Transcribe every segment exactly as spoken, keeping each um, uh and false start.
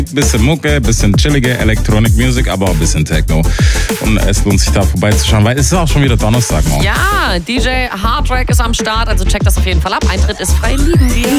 Bisschen Mucke, bisschen chillige Electronic Music, aber auch ein bisschen Techno. Und es lohnt sich da vorbeizuschauen, weil es ist auch schon wieder Donnerstag morgen. Ja, D J Hardtrack ist am Start, also checkt das auf jeden Fall ab. Eintritt ist frei, lieben wir.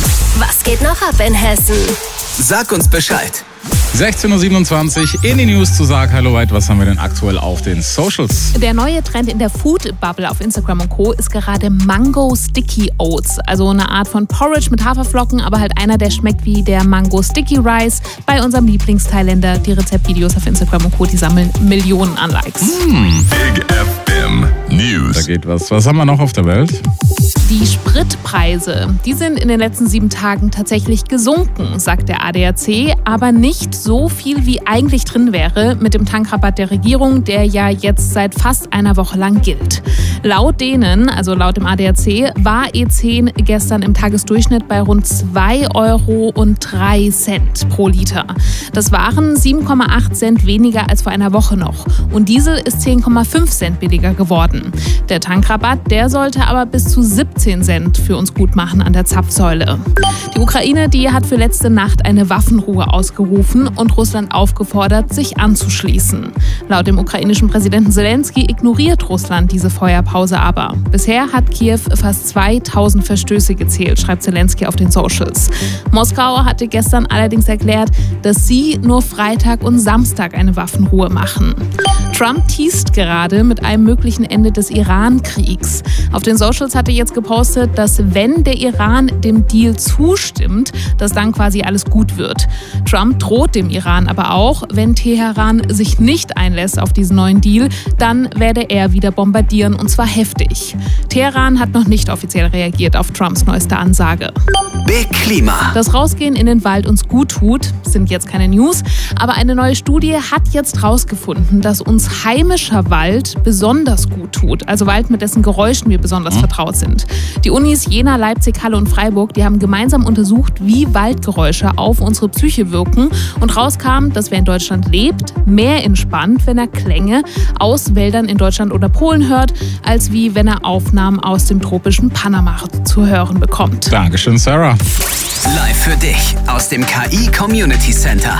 Was geht noch ab in Hessen? Sag uns Bescheid. sechzehn Uhr siebenundzwanzig in die News zu Sag Hallo Weit. Was haben wir denn aktuell auf den Socials? Der neue Trend in der Food-Bubble auf Instagram und Co. ist gerade Mango Sticky Oats. Also eine Art von Porridge mit Haferflocken, aber halt einer, der schmeckt wie der Mango Sticky Rice bei unserem Lieblingsthailender. Die Rezeptvideos auf Instagram und Co. die sammeln Millionen an Likes. Mm, Big F M News. Da geht was. Was haben wir noch auf der Welt? Die Spritpreise, die sind in den letzten sieben Tagen tatsächlich gesunken, sagt der A D A C, aber nicht so viel, wie eigentlich drin wäre mit dem Tankrabatt der Regierung, der ja jetzt seit fast einer Woche lang gilt. Laut denen, also laut dem A D A C, war E zehn gestern im Tagesdurchschnitt bei rund zwei Euro und drei Cent pro Liter. Das waren sieben Komma acht Cent weniger als vor einer Woche noch. Und Diesel ist zehn Komma fünf Cent billiger geworden. Der Tankrabatt, der sollte aber bis zu siebzehn Cent für uns gut machen an der Zapfsäule. Die Ukraine, die hat für letzte Nacht eine Waffenruhe ausgerufen und Russland aufgefordert, sich anzuschließen. Laut dem ukrainischen Präsidenten Zelensky ignoriert Russland diese Feuerpause aber. Bisher hat Kiew fast zweitausend Verstöße gezählt, schreibt Zelensky auf den Socials. Moskau hatte gestern allerdings erklärt, dass sie nur Freitag und Samstag eine Waffenruhe machen. Trump teast gerade mit einem möglichen Ende des Iran-Kriegs. Auf den Socials hat er jetzt gepostet, dass wenn der Iran dem Deal zustimmt, dass dann quasi alles gut wird. Trump droht dem Iran aber auch, wenn Teheran sich nicht einlässt auf diesen neuen Deal, dann werde er wieder bombardieren und zwar heftig. Teheran hat noch nicht offiziell reagiert auf Trumps neueste Ansage. Big Klima. Das Rausgehen in den Wald uns gut tut, sind jetzt keine News, aber eine neue Studie hat jetzt rausgefunden, dass uns heimischer Wald besonders gut tut, also Wald, mit dessen Geräuschen wir besonders mhm. vertraut sind. Die Unis Jena, Leipzig, Halle und Freiburg, die haben gemeinsam untersucht, wie Waldgeräusche auf unsere Psyche wirken und rauskam, dass wer in Deutschland lebt, mehr entspannt, wenn er Klänge aus Wäldern in Deutschland oder Polen hört, als wie wenn er Aufnahmen aus dem tropischen Panama zu hören bekommt. Dankeschön, Sarah. Live für dich aus dem K I Community Center.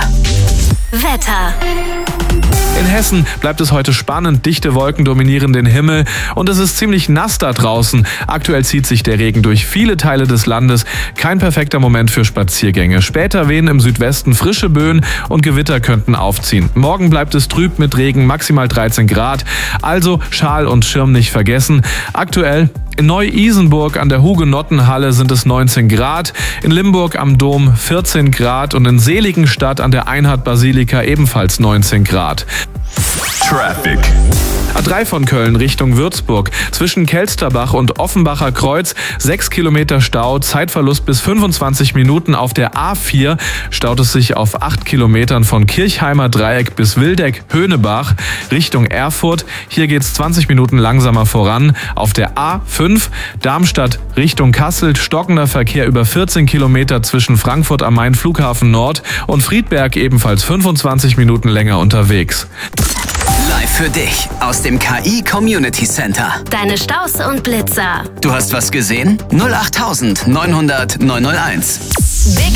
Wetter. In Hessen bleibt es heute spannend, dichte Wolken dominieren den Himmel und es ist ziemlich nass da draußen. Aktuell zieht sich der Regen durch viele Teile des Landes. Kein perfekter Moment für Spaziergänge. Später wehen im Südwesten frische Böen und Gewitter könnten aufziehen. Morgen bleibt es trüb mit Regen, maximal dreizehn Grad. Also Schal und Schirm nicht vergessen. Aktuell in Neu-Isenburg an der Hugenottenhalle sind es neunzehn Grad, in Limburg am Dom vierzehn Grad und in Seligenstadt an der Einhard-Basilika ebenfalls neunzehn Grad. Traffic. A drei von Köln Richtung Würzburg. Zwischen Kelsterbach und Offenbacher Kreuz sechs Kilometer Stau, Zeitverlust bis fünfundzwanzig Minuten. Auf der A vier staut es sich auf acht Kilometern von Kirchheimer Dreieck bis Wildeck-Höhnebach Richtung Erfurt. Hier geht's zwanzig Minuten langsamer voran. Auf der A fünf Darmstadt Richtung Kassel stockender Verkehr über vierzehn Kilometer zwischen Frankfurt am Main Flughafen Nord und Friedberg ebenfalls fünfundzwanzig Minuten länger unterwegs. Live für dich aus dem K I Community Center. Deine Staus und Blitzer. Du hast was gesehen? null acht neunhundert neunhunderteins. Big